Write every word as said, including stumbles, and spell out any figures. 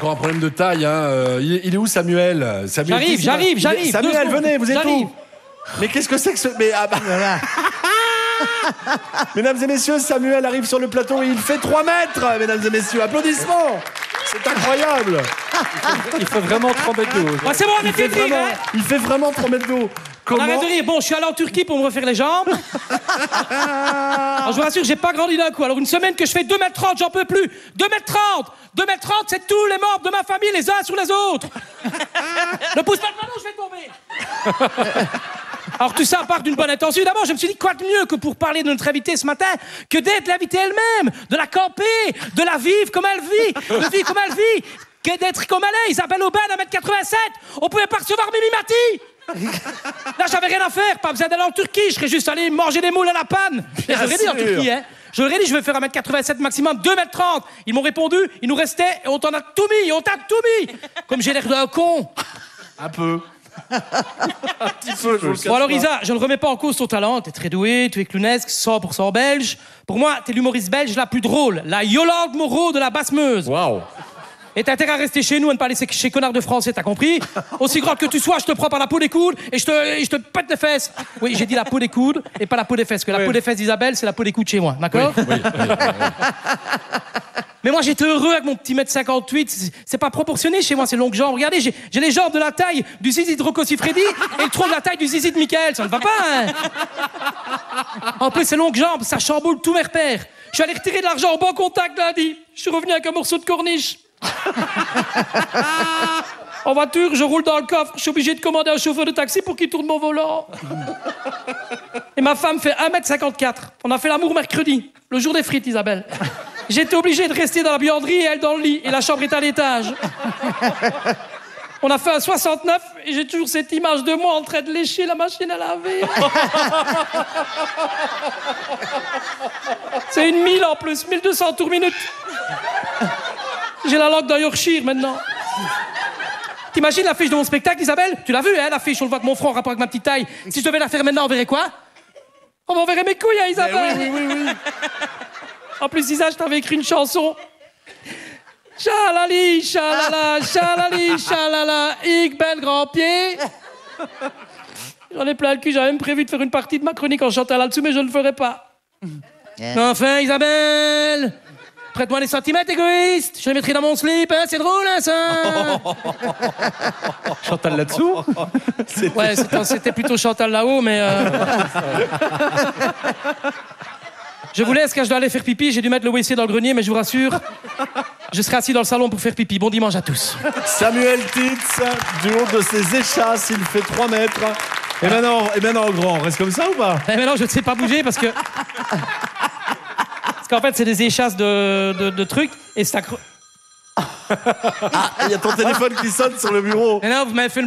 pour un problème de taille. Hein. Euh, il, est, il est où Samuel, Samuel J'arrive, j'arrive, j'arrive. Samuel, venez, vous êtes où? Mais qu'est-ce que c'est que ce... Mais, ah bah... Mesdames et messieurs, Samuel arrive sur le plateau et il fait trois mètres, mesdames et messieurs. Applaudissements. C'est incroyable. Il fait vraiment trois mètres d'eau. Ah, c'est bon, on est fait vraiment, hein. Il fait vraiment trois mètres d'eau. Comment... Arrête de rire. Bon, je suis allé en Turquie pour me refaire les jambes. Alors, je vous rassure, j'ai pas grandi d'un coup. Alors, une semaine que je fais deux mètres trente, j'en peux plus. deux mètres trente. deux mètres trente, c'est tous les membres de ma famille, les uns sur les autres. Ne pousse pas le ballon, je vais tomber. Alors, tout ça part d'une bonne intention. D'abord, je me suis dit, quoi de mieux que pour parler de notre invitée ce matin que d'être l'invitée elle-même, de la camper, de la vivre comme elle vit, de vivre comme elle vit, que d'être comme elle est. Isabelle Aubin, un mètre quatre-vingt-sept. On pouvait pas recevoir Mimi Mati. Là, j'avais rien à faire, pas besoin d'aller en Turquie, je serais juste allé manger des moules à la panne. Et je leur ai dit en Turquie, hein. Je leur ai dit, je vais faire un mètre quatre-vingt-sept maximum, deux mètres trente. Ils m'ont répondu, il nous restait, et on t'en a tout mis, on t'a tout mis. Comme j'ai l'air d'un con. Un peu. Un petit peu, je vous le cache Bon, alors pas. Isa, je ne remets pas en cause ton talent, t'es très doué, tu es clownesque, cent pour cent belge. Pour moi, t'es l'humoriste belge la plus drôle, la Yolande Moreau de la Basse-Meuse. Waouh. Et t'as intérêt à rester chez nous, à ne pas laisser chez connard de français, t'as compris? Aussi grand que tu sois, je te prends par la peau des coudes et je te, et je te pète les fesses. Oui, j'ai dit la peau des coudes et pas la peau des fesses, que la oui. peau des fesses d'Isabelle, c'est la peau des coudes chez moi, d'accord? Oui, oui, oui, oui, oui. Mais moi, j'étais heureux avec mon petit mètre cinquante-huit, c'est, c'est pas proportionné chez moi, c'est longues jambes. Regardez, j'ai, j'ai les jambes de la taille du zizi de Rocco Siffredi et le tronc de la taille du zizi de Michael, ça ne va pas, hein? En plus, ces longues jambes, ça chamboule tous mes repères. Je suis allé retirer de l'argent au bon contact lundi. Je suis revenu avec un morceau de corniche. En voiture, je roule dans le coffre. Je suis obligé de commander un chauffeur de taxi pour qu'il tourne mon volant. Et ma femme fait un mètre cinquante-quatre. On a fait l'amour mercredi, le jour des frites, Isabelle. J'étais obligé de rester dans la buanderie et elle dans le lit. Et la chambre est à l'étage. On a fait un soixante-neuf et j'ai toujours cette image de moi en train de lécher la machine à laver. C'est une mille en plus, mille deux cents tours minute. J'ai la langue d'un Yorkshire maintenant. T'imagines l'affiche de mon spectacle, Isabelle? Tu l'as vu, hein, l'affiche? On le voit avec mon front en rapport avec ma petite taille. Si je devais la faire maintenant, on verrait quoi? On m'enverrait mes couilles, hein, Isabelle? Oui, oui, oui, oui. En plus, Isa, je t'avais écrit une chanson. Chalali, chalala, chalali, chalala, ik ben grand pied. J'en ai plein le cul, j'avais même prévu de faire une partie de ma chronique en chantant là-dessus, mais je ne le ferai pas. Yeah. Enfin, Isabelle, prête-moi les centimètres, égoïste. Je les mettrai dans mon slip, hein, c'est drôle, hein, ça. Chantal là-dessous. Ouais, c'était, c'était plutôt Chantal là-haut, mais... Euh... Je vous laisse car je dois aller faire pipi. J'ai dû mettre le W C dans le grenier, mais je vous rassure, je serai assis dans le salon pour faire pipi. Bon dimanche à tous. Samuel Titz, du haut de ses échasses, il fait trois mètres. Et maintenant, et maintenant en grand, on reste comme ça ou pas? Et maintenant, je ne sais pas bouger parce que... Parce qu'en fait, c'est des échasses de, de, de trucs et ça... Ah, il y a ton téléphone qui sonne sur le bureau. Et là, vous m'avez fait une